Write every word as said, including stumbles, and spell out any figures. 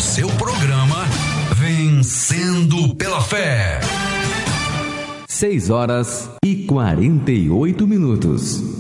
seu programa Vencendo pela Fé. Seis horas e quarenta e oito minutos.